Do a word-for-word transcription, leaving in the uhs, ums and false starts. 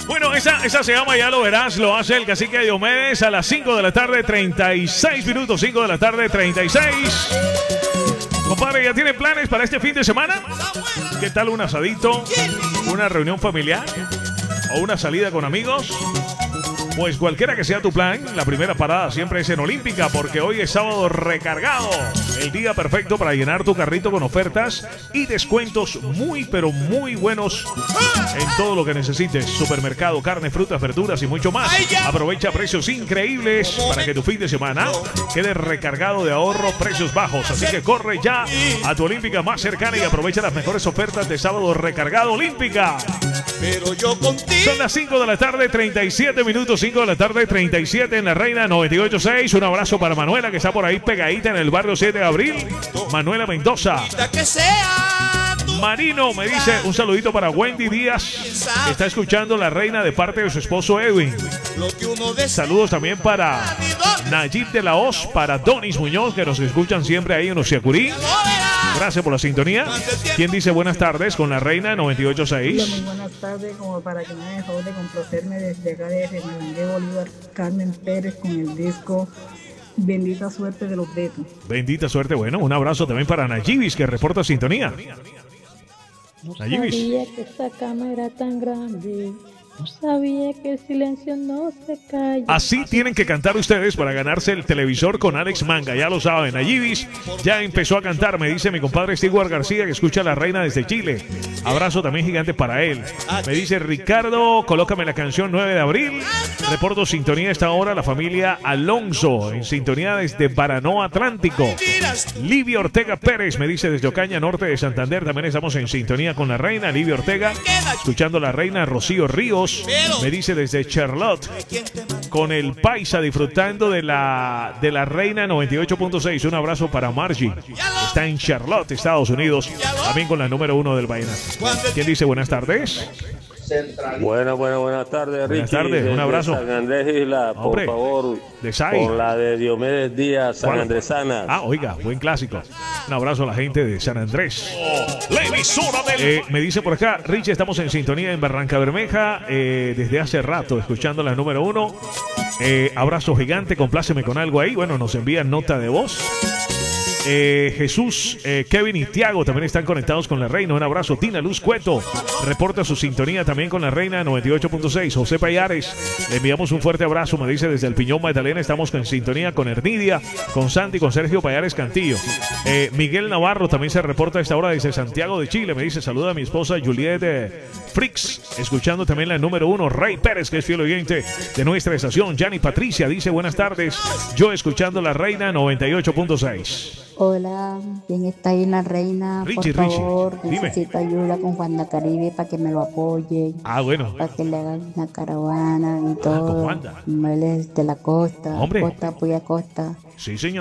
Bueno, esa, esa se llama Ya Lo Verás, lo hace el cacique Diomedes a las cinco de la tarde, treinta y seis minutos, cinco de la tarde, treinta y seis. Compadre, ¿ya tiene planes para este fin de semana? ¿Qué tal un asadito, una reunión familiar o una salida con amigos? Pues cualquiera que sea tu plan, la primera parada siempre es en Olímpica, porque hoy es sábado recargado. El día perfecto para llenar tu carrito con ofertas y descuentos muy, pero muy buenos en todo lo que necesites. Supermercado, carne, frutas, verduras y mucho más. Aprovecha precios increíbles para que tu fin de semana quede recargado de ahorro, precios bajos. Así que corre ya a tu Olímpica más cercana y aprovecha las mejores ofertas de sábado recargado Olímpica. Pero yo contigo. Son las cinco de la tarde, treinta y siete minutos, cinco de la tarde, treinta y siete en la Reina noventa y ocho punto seis. Un abrazo para Manuela, que está por ahí pegadita en el barrio siete de abril. Manuela Mendoza. Que sea Marino me dice un saludito para Wendy Díaz, que está escuchando la Reina de parte de su esposo Edwin. Saludos también para Nayib de la Hoz, para Donis Muñoz, que nos escuchan siempre ahí en Ociacurí. Gracias por la sintonía. ¿Quién dice buenas tardes con la Reina noventa y ocho punto seis? Muy buenas tardes, como para que me haga el favor de complacerme desde acá de Remangué Bolívar, Carmen Pérez, con el disco Bendita Suerte de los Betos. Bendita suerte, bueno, un abrazo también para Nayibis, que reporta sintonía. No Nayibis. sabía que esa cama era tan grande. No sabía que el silencio no se calla. Así tienen que cantar ustedes para ganarse el televisor con Alex Manga. Ya lo saben, Nayibis ya empezó a cantar, me dice mi compadre Stewart García, que escucha a la Reina desde Chile. Abrazo también gigante para él. Me dice Ricardo, colócame la canción nueve de abril. Reporto sintonía a esta hora, la familia Alonso, en sintonía desde Baranoa Atlántico. Livia Ortega Pérez me dice desde Ocaña, norte de Santander. También estamos en sintonía con la Reina. Livia Ortega, escuchando la Reina. Rocío Ríos me dice desde Charlotte, con el Paisa, disfrutando de la, de la Reina noventa y ocho punto seis. Un abrazo para Margie, está en Charlotte, Estados Unidos, también con la número uno del Vallenato. ¿Quién dice buenas tardes? Buenas, buenas, buenas tardes, Richie. Buenas tardes, un abrazo. San Andrés Isla, por Hombre, favor, de Sai. con la de Diomedes Díaz, San ¿Cuál? Andresana. Ah, oiga, buen clásico. Un abrazo a la gente de San Andrés. Eh, me dice por acá, Richie, estamos en sintonía en Barranca Bermeja eh, desde hace rato, escuchando la número uno. Eh, abrazo gigante, compláceme con algo ahí. Bueno, nos envían nota de voz. Eh, Jesús, eh, Kevin y Tiago también están conectados con la Reina. Un abrazo. Tina Luz Cueto reporta su sintonía también con la Reina noventa y ocho punto seis. José Payares, le enviamos un fuerte abrazo. Me dice desde el Piñón Magdalena, estamos en sintonía con Ernidia, con Santi, con Sergio Payares Cantillo. Eh, Miguel Navarro también se reporta a esta hora desde Santiago de Chile. Me dice saluda a mi esposa Juliette eh, Frix, escuchando también la número uno. Rey Pérez, que es fiel oyente de nuestra estación. Yanni Patricia dice buenas tardes, yo escuchando la Reina noventa y ocho punto seis. Hola, ¿quién está ahí en la Reina? Richie, por favor, Richie, dime. necesito ayuda con Juan Caribe para que me lo apoye. Ah, bueno. Para que le hagan una caravana y ¿cómo todo. anda? Él es de la costa. Hombre. Costa, apoya costa. Sí, señor.